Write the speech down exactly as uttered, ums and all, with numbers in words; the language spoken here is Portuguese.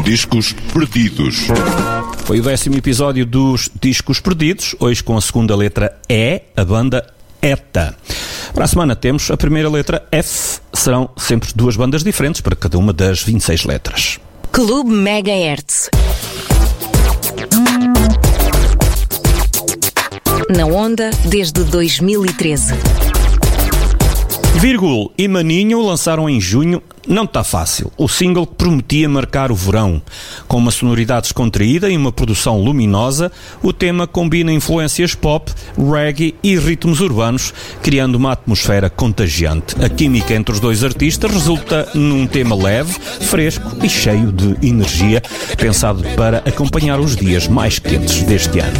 Discos Perdidos. Foi o décimo episódio dos Discos Perdidos, hoje com a segunda letra E, a banda ETA. Para a semana temos a primeira letra F. Serão sempre duas bandas diferentes para cada uma das vinte e seis letras. Clube Megahertz. Na onda desde dois mil e treze. Virgul e Maninho lançaram em junho Não Tá Fácil, o single que prometia marcar o verão. Com uma sonoridade descontraída e uma produção luminosa, o tema combina influências pop, reggae e ritmos urbanos, criando uma atmosfera contagiante. A química entre os dois artistas resulta num tema leve, fresco e cheio de energia, pensado para acompanhar os dias mais quentes deste ano.